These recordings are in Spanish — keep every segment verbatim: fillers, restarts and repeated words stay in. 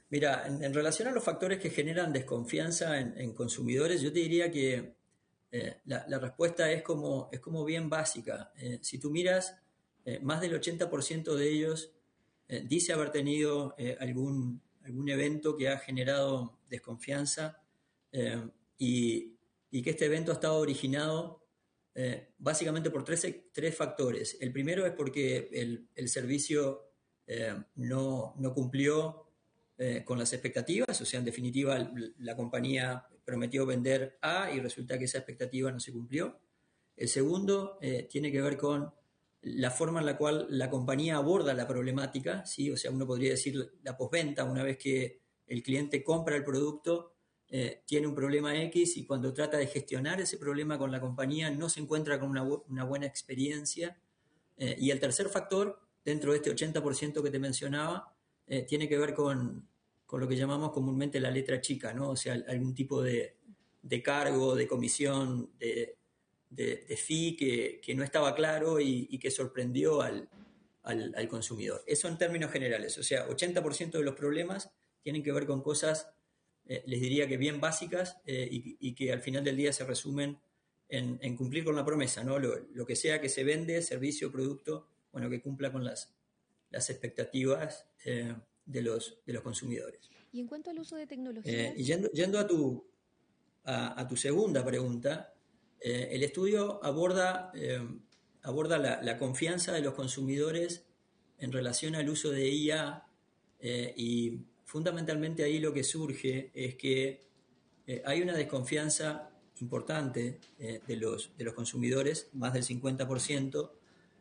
Mira, en, en relación a los factores que generan desconfianza en, en consumidores, yo te diría que eh, la, la respuesta es como, es como bien básica. Eh, si tú miras, eh, más del ochenta por ciento de ellos eh, dice haber tenido eh, algún, algún evento que ha generado desconfianza eh, y, y que este evento ha estado originado eh, básicamente por tres, tres factores. El primero es porque el, el servicio eh, no, no cumplió eh, con las expectativas, o sea, en definitiva, la compañía prometió vender A y resulta que esa expectativa no se cumplió. El segundo eh, tiene que ver con la forma en la cual la compañía aborda la problemática, ¿sí? O sea, uno podría decir la postventa, una vez que el cliente compra el producto, eh, tiene un problema X y cuando trata de gestionar ese problema con la compañía no se encuentra con una, una buena experiencia. Eh, y el tercer factor, dentro de este ochenta por ciento que te mencionaba, eh, tiene que ver con, con, lo que llamamos comúnmente la letra chica, ¿no? O sea, algún tipo de, de cargo, de comisión, de, de, de fee que, que, no estaba claro y, y que sorprendió al, al, al, consumidor. Eso en términos generales, o sea, ochenta por ciento de los problemas tienen que ver con cosas, eh, les diría que bien básicas eh, y, y que al final del día se resumen en, en cumplir con la promesa, ¿no? Lo, lo que sea que se vende, servicio, producto, bueno, que cumpla con las, las expectativas eh, de, los, de los consumidores. Y en cuanto al uso de tecnologías... Eh, y yendo, yendo a, tu, a, a tu segunda pregunta, eh, el estudio aborda, eh, aborda la, la confianza de los consumidores en relación al uso de I A eh, y fundamentalmente ahí lo que surge es que eh, hay una desconfianza importante eh, de, los, de los consumidores, más del cincuenta por ciento,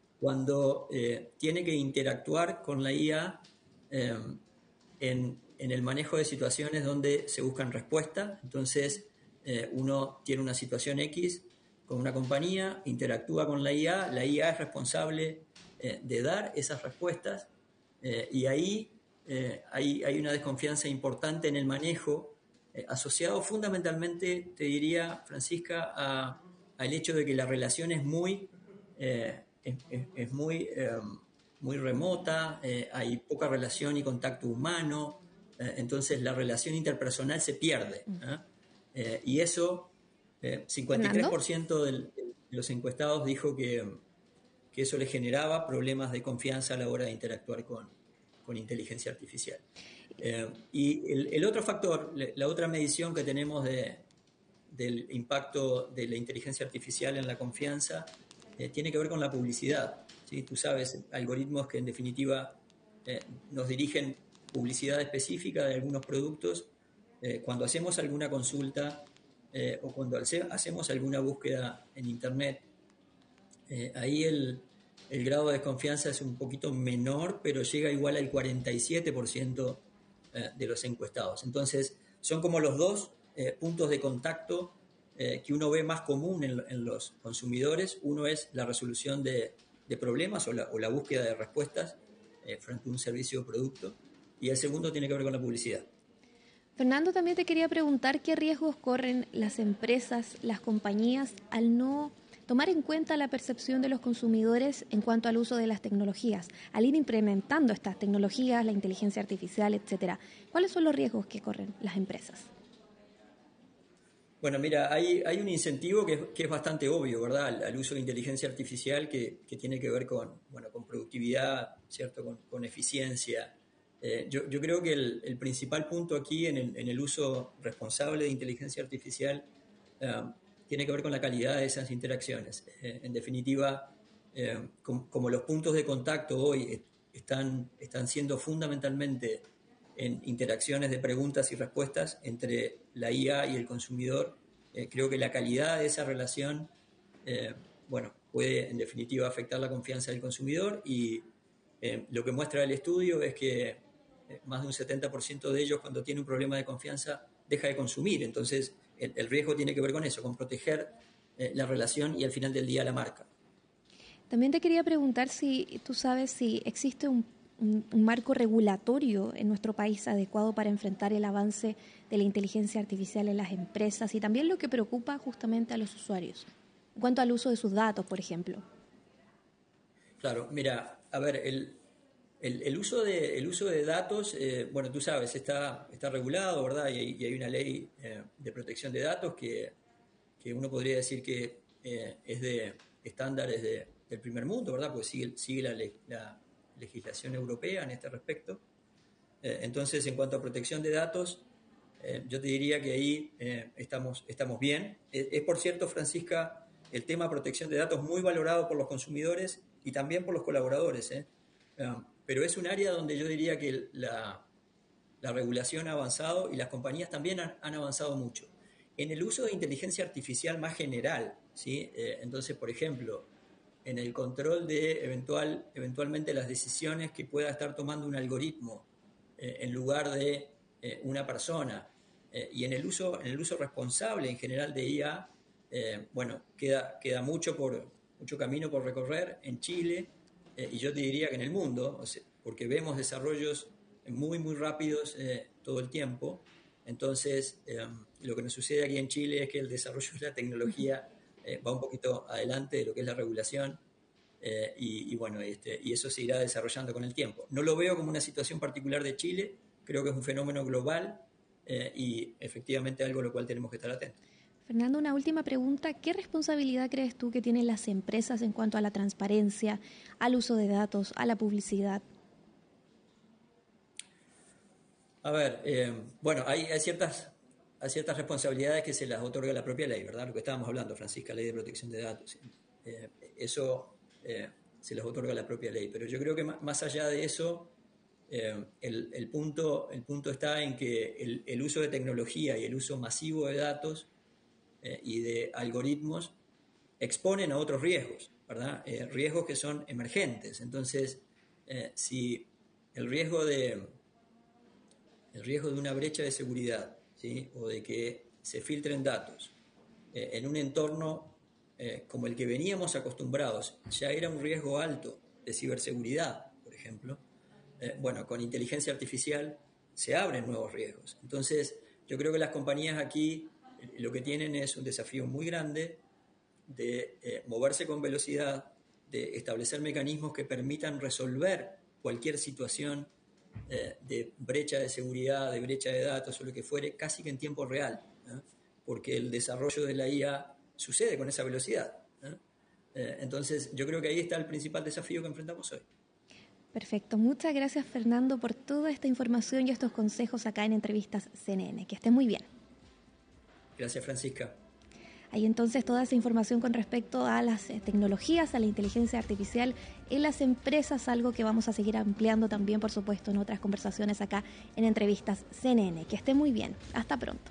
cuando eh, tiene que interactuar con la I A eh, en, en el manejo de situaciones donde se buscan respuestas. Entonces, eh, uno tiene una situación X con una compañía, interactúa con la I A, la I A es responsable eh, de dar esas respuestas eh, y ahí eh, hay, hay una desconfianza importante en el manejo eh, asociado fundamentalmente, te diría, Francisca, a, al hecho de que la relación es muy, eh, es, es, es muy, eh, muy remota, eh, hay poca relación y contacto humano, eh, entonces la relación interpersonal se pierde. ¿eh? Eh, y eso, eh, cincuenta y tres por ciento de los encuestados dijo que, que eso le generaba problemas de confianza a la hora de interactuar con, con inteligencia artificial. Eh, y el, el, otro factor, la otra medición que tenemos de, del impacto de la inteligencia artificial en la confianza, eh, tiene que ver con la publicidad. ¿Sí? Tú sabes, algoritmos que en definitiva eh, nos dirigen publicidad específica de algunos productos. Eh, cuando hacemos alguna consulta eh, o cuando hacemos alguna búsqueda en Internet, eh, ahí el, el grado de desconfianza es un poquito menor, pero llega igual al cuarenta y siete por ciento de los encuestados. Entonces, son como los dos eh, puntos de contacto eh, que uno ve más común en, en los consumidores. Uno es la resolución de, de problemas o la, o la búsqueda de respuestas eh, frente a un servicio o producto. Y el segundo tiene que ver con la publicidad. Fernando, también te quería preguntar qué riesgos corren las empresas, las compañías, al no tomar en cuenta la percepción de los consumidores en cuanto al uso de las tecnologías, al ir implementando estas tecnologías, la inteligencia artificial, etcétera. ¿Cuáles son los riesgos que corren las empresas? Bueno, mira, hay, hay un incentivo que es, que es bastante obvio, ¿verdad?, al, al uso de inteligencia artificial que, que tiene que ver con, bueno, con productividad, ¿cierto?, con, con eficiencia. Eh, yo, yo creo que el, el principal punto aquí en el, en el uso responsable de inteligencia artificial eh, tiene que ver con la calidad de esas interacciones. Eh, en definitiva, eh, com, como los puntos de contacto hoy están, están siendo fundamentalmente en interacciones de preguntas y respuestas entre la I A y el consumidor, eh, creo que la calidad de esa relación, eh, bueno, puede en definitiva afectar la confianza del consumidor y eh, lo que muestra el estudio es que eh, más de un setenta por ciento de ellos cuando tiene un problema de confianza deja de consumir. Entonces el, el riesgo tiene que ver con eso, con proteger eh, la relación y al final del día la marca. También te quería preguntar si tú sabes si existe un Un, un marco regulatorio en nuestro país adecuado para enfrentar el avance de la inteligencia artificial en las empresas y también lo que preocupa justamente a los usuarios, en cuanto al uso de sus datos, por ejemplo. Claro, mira, a ver, el, El, el, uso, de, el uso de datos, eh, bueno, tú sabes, está, está regulado, ¿verdad? Y hay, y hay una ley eh, de protección de datos que, que uno podría decir que eh, es de estándares de, del primer mundo, ¿verdad? Pues sigue, sigue la, la legislación europea en este respecto. Eh, entonces, en cuanto a protección de datos, eh, yo te diría que ahí eh, estamos, estamos bien. Es, es, por cierto, Francisca, el tema de protección de datos muy valorado por los consumidores y también por los colaboradores, ¿eh? Um, pero es un área donde yo diría que la, la regulación ha avanzado y las compañías también han, han avanzado mucho. En el uso de inteligencia artificial más general, ¿sí? Eh, entonces, por ejemplo, en el control de eventual, eventualmente las decisiones que pueda estar tomando un algoritmo eh, en lugar de eh, una persona, eh, y en el, uso, en el uso responsable en general de I A, eh, bueno, queda, queda mucho, por, mucho camino por recorrer en Chile. Eh, y yo te diría que en el mundo, o sea, porque vemos desarrollos muy, muy rápidos eh, todo el tiempo. Entonces, eh, lo que nos sucede aquí en Chile es que el desarrollo de la tecnología eh, va un poquito adelante de lo que es la regulación eh, y, y, bueno, este, y eso se irá desarrollando con el tiempo. No lo veo como una situación particular de Chile, creo que es un fenómeno global eh, y efectivamente algo a lo cual tenemos que estar atentos. Fernando, una última pregunta. ¿Qué responsabilidad crees tú que tienen las empresas en cuanto a la transparencia, al uso de datos, a la publicidad? A ver, eh, bueno, hay, hay, ciertas, hay ciertas responsabilidades que se las otorga la propia ley, ¿verdad? Lo que estábamos hablando, Francisca, Ley de Protección de Datos. Eh, eso eh, se las otorga la propia ley. Pero yo creo que más, más allá de eso, eh, el, el, punto, el punto está en que el, el uso de tecnología y el uso masivo de datos Eh, y de algoritmos exponen a otros riesgos, ¿verdad? Eh, riesgos que son emergentes. Entonces, eh, si el riesgo de, el riesgo de una brecha de seguridad, ¿sí? O de que se filtren datos eh, en un entorno eh, como el que veníamos acostumbrados, ya era un riesgo alto de ciberseguridad, por ejemplo, eh, bueno, con inteligencia artificial se abren nuevos riesgos. Entonces, yo creo que las compañías aquí lo que tienen es un desafío muy grande de eh, moverse con velocidad, de establecer mecanismos que permitan resolver cualquier situación eh, de brecha de seguridad, de brecha de datos o lo que fuere, casi que en tiempo real, ¿eh? Porque el desarrollo de la I A sucede con esa velocidad, ¿eh? Eh, entonces, yo creo que ahí está el principal desafío que enfrentamos hoy. Perfecto. Muchas gracias, Fernando, por toda esta información y estos consejos acá en Entrevistas C N N. Que esté muy bien. Gracias, Francisca. Hay entonces toda esa información con respecto a las tecnologías, a la inteligencia artificial en las empresas, algo que vamos a seguir ampliando también, por supuesto, en otras conversaciones acá en Entrevistas C N N. Que esté muy bien. Hasta pronto.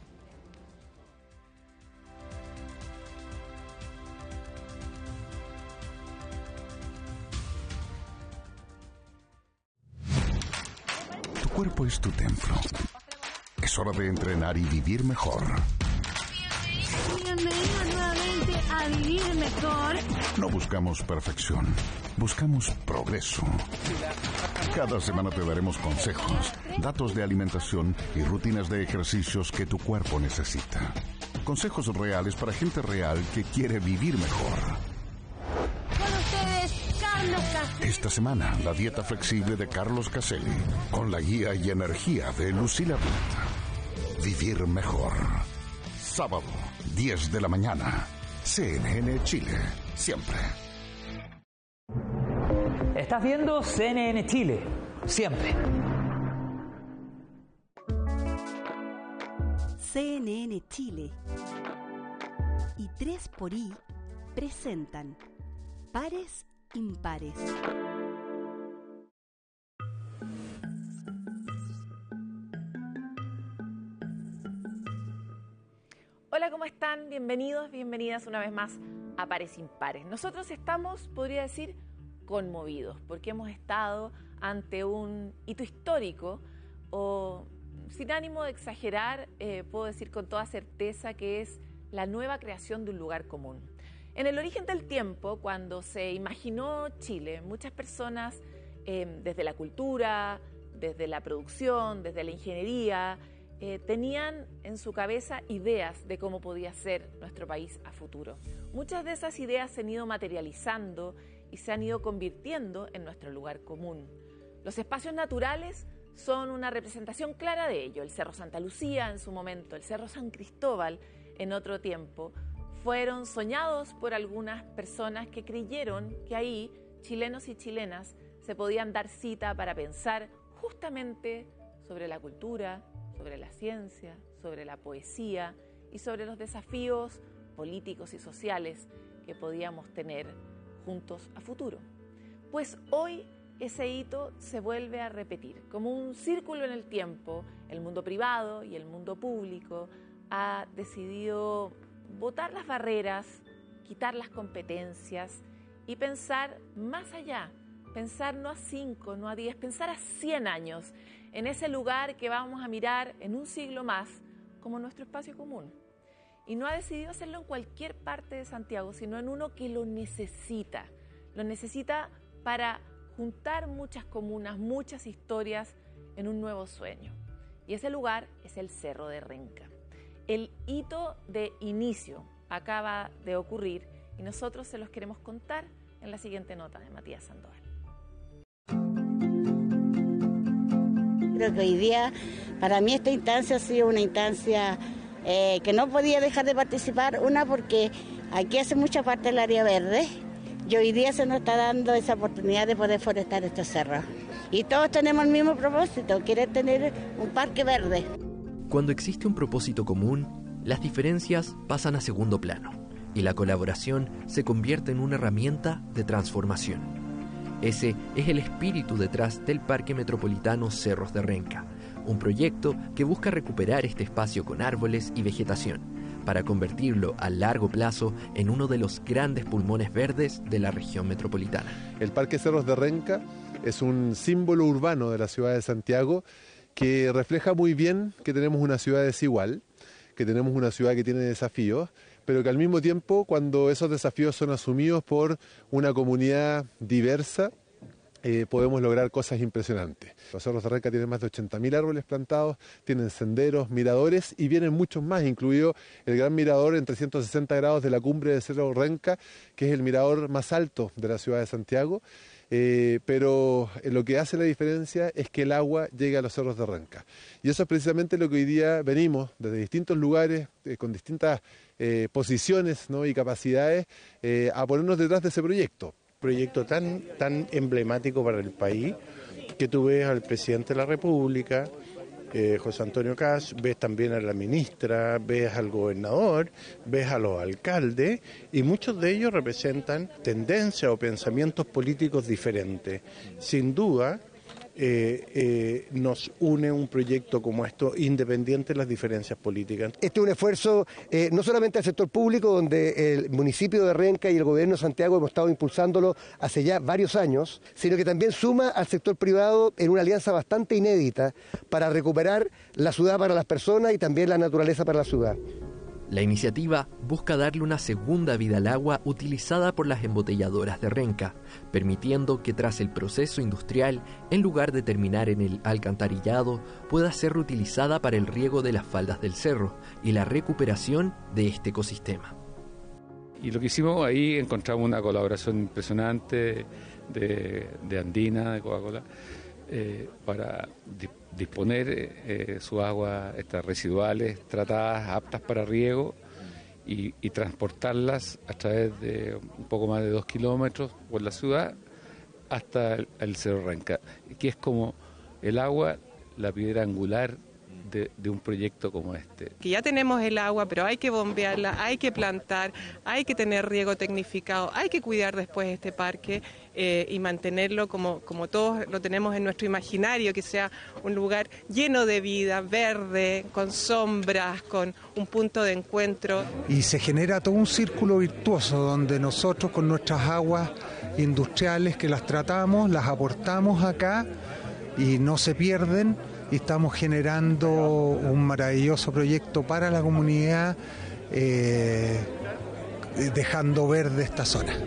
Tu cuerpo es tu templo. Es hora de entrenar y vivir mejor. Bienvenido nuevamente a Vivir Mejor. No buscamos perfección, buscamos progreso. Cada semana te daremos consejos, datos de alimentación y rutinas de ejercicios que tu cuerpo necesita. Consejos reales para gente real que quiere vivir mejor. Con ustedes, Carlos Caselli. Esta semana, la dieta flexible de Carlos Caselli, con la guía y energía de Lucila Plata. Vivir mejor. Sábado, diez de la mañana. C N N Chile, siempre. Estás viendo C N N Chile, siempre. C N N Chile y tres por I presentan Pares Impares. Hola, ¿cómo están? Bienvenidos, bienvenidas una vez más a Pares Impares. Nosotros estamos, podría decir, conmovidos, porque hemos estado ante un hito histórico, o sin ánimo de exagerar, eh, puedo decir con toda certeza que es la nueva creación de un lugar común. En el origen del tiempo, cuando se imaginó Chile, muchas personas, eh, desde la cultura, desde la producción, desde la ingeniería, Eh, tenían en su cabeza ideas de cómo podía ser nuestro país a futuro. Muchas de esas ideas se han ido materializando y se han ido convirtiendo en nuestro lugar común. Los espacios naturales son una representación clara de ello. El Cerro Santa Lucía en su momento, el Cerro San Cristóbal en otro tiempo, fueron soñados por algunas personas que creyeron que ahí chilenos y chilenas se podían dar cita para pensar justamente sobre la cultura, sobre la ciencia, sobre la poesía y sobre los desafíos políticos y sociales que podíamos tener juntos a futuro. Pues hoy ese hito se vuelve a repetir. Como un círculo en el tiempo, el mundo privado y el mundo público ha decidido botar las barreras, quitar las competencias y pensar más allá, pensar no a cinco, no a diez, pensar a cien años, en ese lugar que vamos a mirar en un siglo más como nuestro espacio común. Y no ha decidido hacerlo en cualquier parte de Santiago, sino en uno que lo necesita, lo necesita para juntar muchas comunas, muchas historias en un nuevo sueño. Y ese lugar es el Cerro de Renca. El hito de inicio acaba de ocurrir y nosotros se los queremos contar en la siguiente nota de Matías Sandoval. Creo que hoy día, para mí esta instancia ha sido una instancia eh, que no podía dejar de participar, una porque aquí hace mucha parte del área verde, y hoy día se nos está dando esa oportunidad de poder forestar estos cerros. Y todos tenemos el mismo propósito, querer tener un parque verde. Cuando existe un propósito común, las diferencias pasan a segundo plano y la colaboración se convierte en una herramienta de transformación. Ese es el espíritu detrás del Parque Metropolitano Cerros de Renca, un proyecto que busca recuperar este espacio con árboles y vegetación para convertirlo a largo plazo en uno de los grandes pulmones verdes de la región metropolitana. El Parque Cerros de Renca es un símbolo urbano de la ciudad de Santiago que refleja muy bien que tenemos una ciudad desigual, que tenemos una ciudad que tiene desafíos, pero que al mismo tiempo, cuando esos desafíos son asumidos por una comunidad diversa, eh, podemos lograr cosas impresionantes. Los Cerros de Renca tienen más de ochenta mil árboles plantados, tienen senderos, miradores y vienen muchos más, incluido el gran mirador en trescientos sesenta grados de la cumbre de Cerro Renca, que es el mirador más alto de la ciudad de Santiago. Eh, pero lo que hace la diferencia es que el agua llega a los Cerros de Renca. Y eso es precisamente lo que hoy día venimos desde distintos lugares, eh, con distintas eh, posiciones, ¿no? y capacidades, eh, a ponernos detrás de ese proyecto. Proyecto tan, tan emblemático para el país, que tú ves al presidente de la República, Eh, José Antonio Kast, ves también a la ministra, ves al gobernador, ves a los alcaldes y muchos de ellos representan tendencias o pensamientos políticos diferentes. Sin duda, eh, eh, nos une un proyecto como esto, independiente de las diferencias políticas. Este es un esfuerzo eh, no solamente del sector público, donde el municipio de Renca y el gobierno de Santiago hemos estado impulsándolo hace ya varios años, sino que también suma al sector privado en una alianza bastante inédita para recuperar la ciudad para las personas y también la naturaleza para la ciudad. La iniciativa busca darle una segunda vida al agua utilizada por las embotelladoras de Renca, permitiendo que tras el proceso industrial, en lugar de terminar en el alcantarillado, pueda ser reutilizada para el riego de las faldas del cerro y la recuperación de este ecosistema. Y lo que hicimos ahí, encontramos una colaboración impresionante de, de Andina, de Coca-Cola, eh, para disponer eh, sus aguas estas residuales tratadas, aptas para riego y, y transportarlas a través de un poco más de dos kilómetros por la ciudad hasta el, el Cerro Renca, que es como el agua, la piedra angular de, de un proyecto como este. Que ya tenemos el agua, pero hay que bombearla, hay que plantar, hay que tener riego tecnificado, hay que cuidar después este parque eh, y mantenerlo como, como todos lo tenemos en nuestro imaginario, que sea un lugar lleno de vida, verde, con sombras, con un punto de encuentro. Y se genera todo un círculo virtuoso donde nosotros con nuestras aguas industriales que las tratamos, las aportamos acá y no se pierden. Y estamos generando un maravilloso proyecto para la comunidad, eh, dejando verde esta zona.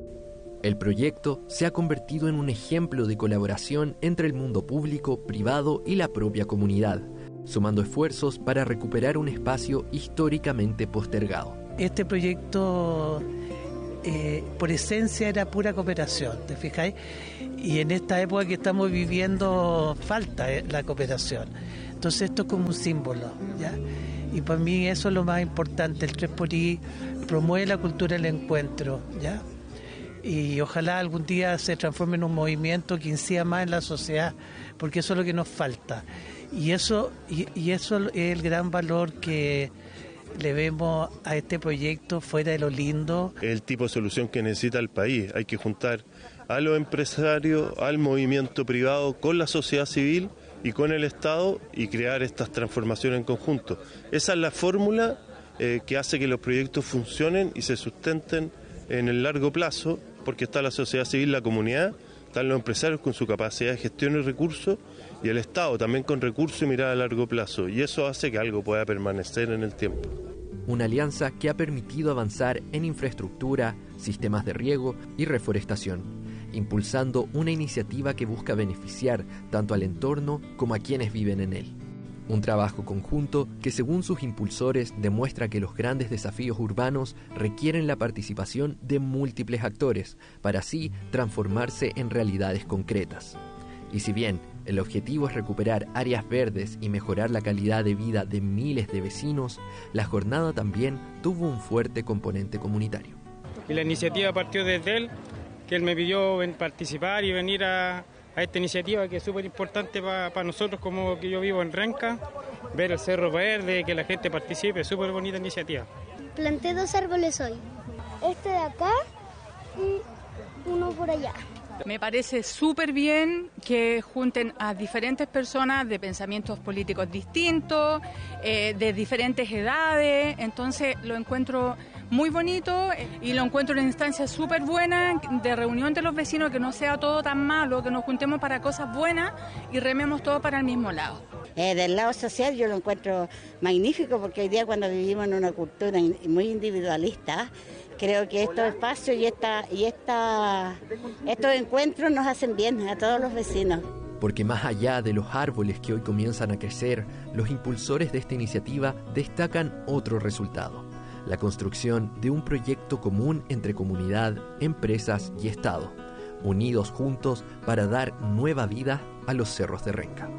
El proyecto se ha convertido en un ejemplo de colaboración entre el mundo público, privado y la propia comunidad, sumando esfuerzos para recuperar un espacio históricamente postergado. Este proyecto eh, por esencia era pura cooperación, ¿te fijáis? Y en esta época que estamos viviendo falta eh, la cooperación. Entonces esto es como un símbolo, ¿ya? Y para mí eso es lo más importante. El tres por I promueve la cultura del encuentro, ¿ya? Y ojalá algún día se transforme en un movimiento que incida más en la sociedad, porque eso es lo que nos falta. Y eso, y, y eso es el gran valor que le vemos a este proyecto, fuera de lo lindo. El tipo de solución que necesita el país. Hay que juntar a los empresarios, al movimiento privado, con la sociedad civil y con el Estado, y crear estas transformaciones en conjunto. Esa es la fórmula eh, que hace que los proyectos funcionen y se sustenten en el largo plazo, porque está la sociedad civil, la comunidad, están los empresarios con su capacidad de gestión y recursos, y el Estado también con recursos y mirada a largo plazo, y eso hace que algo pueda permanecer en el tiempo. Una alianza que ha permitido avanzar en infraestructura, sistemas de riego y reforestación, impulsando una iniciativa que busca beneficiar tanto al entorno como a quienes viven en él. Un trabajo conjunto que, según sus impulsores, demuestra que los grandes desafíos urbanos requieren la participación de múltiples actores para así transformarse en realidades concretas. Y si bien el objetivo es recuperar áreas verdes y mejorar la calidad de vida de miles de vecinos, la jornada también tuvo un fuerte componente comunitario. Y la iniciativa partió desde él, que él me pidió participar y venir a, a esta iniciativa que es súper importante para pa nosotros, como que yo vivo en Renca, ver el Cerro Verde, que la gente participe, es súper bonita iniciativa. Planté dos árboles hoy, este de acá y uno por allá. Me parece súper bien que junten a diferentes personas de pensamientos políticos distintos, eh, de diferentes edades, entonces lo encuentro muy bonito y lo encuentro una instancia súper buena de reunión de los vecinos, que no sea todo tan malo, que nos juntemos para cosas buenas y rememos todo para el mismo lado. Eh, del lado social yo lo encuentro magnífico, porque hoy día, cuando vivimos en una cultura muy individualista, creo que estos espacios y, esta, y esta, estos encuentros nos hacen bien a todos los vecinos. Porque más allá de los árboles que hoy comienzan a crecer, los impulsores de esta iniciativa destacan otro resultado: la construcción de un proyecto común entre comunidad, empresas y Estado, unidos juntos para dar nueva vida a los cerros de Renca.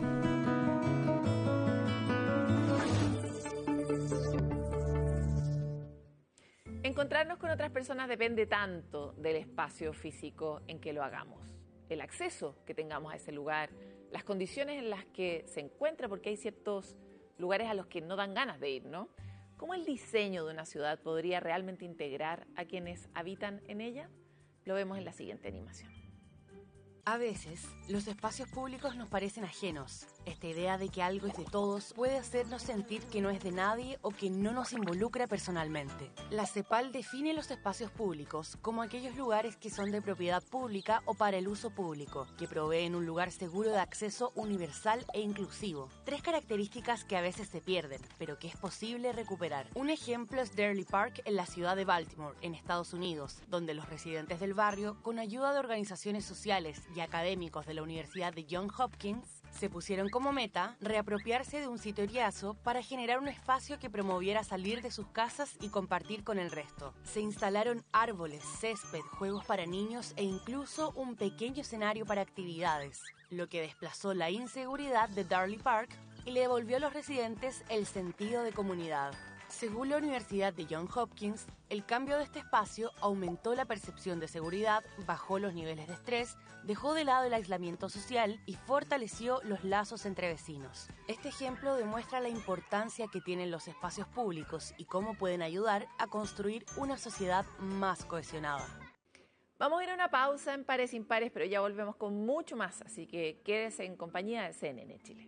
Encontrarnos con otras personas depende tanto del espacio físico en que lo hagamos, el acceso que tengamos a ese lugar, las condiciones en las que se encuentra, porque hay ciertos lugares a los que no dan ganas de ir, ¿no? ¿Cómo el diseño de una ciudad podría realmente integrar a quienes habitan en ella? Lo vemos en la siguiente animación. A veces, los espacios públicos nos parecen ajenos. Esta idea de que algo es de todos puede hacernos sentir que no es de nadie o que no nos involucra personalmente. La CEPAL define los espacios públicos como aquellos lugares que son de propiedad pública o para el uso público, que proveen un lugar seguro de acceso universal e inclusivo. Tres características que a veces se pierden, pero que es posible recuperar. Un ejemplo es Dearly Park en la ciudad de Baltimore, en Estados Unidos, donde los residentes del barrio, con ayuda de organizaciones sociales y académicos de la Universidad de Johns Hopkins, se pusieron como meta reapropiarse de un sitio eriazo para generar un espacio que promoviera salir de sus casas y compartir con el resto. Se instalaron árboles, césped, juegos para niños e incluso un pequeño escenario para actividades, lo que desplazó la inseguridad de Dearly Park y le devolvió a los residentes el sentido de comunidad. Según la Universidad de Johns Hopkins, el cambio de este espacio aumentó la percepción de seguridad, bajó los niveles de estrés, dejó de lado el aislamiento social y fortaleció los lazos entre vecinos. Este ejemplo demuestra la importancia que tienen los espacios públicos y cómo pueden ayudar a construir una sociedad más cohesionada. Vamos a ir a una pausa en Pares Impares, pero ya volvemos con mucho más, así que quédese en compañía de C N N Chile.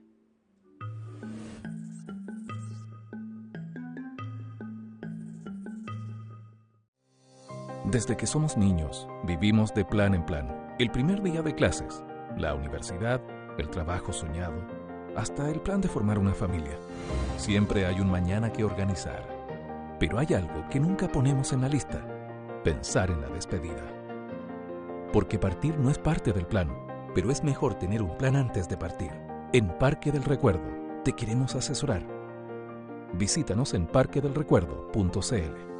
Desde que somos niños, vivimos de plan en plan. El primer día de clases, la universidad, el trabajo soñado, hasta el plan de formar una familia. Siempre hay un mañana que organizar. Pero hay algo que nunca ponemos en la lista: pensar en la despedida. Porque partir no es parte del plan, pero es mejor tener un plan antes de partir. En Parque del Recuerdo, te queremos asesorar. Visítanos en parque del recuerdo punto c l.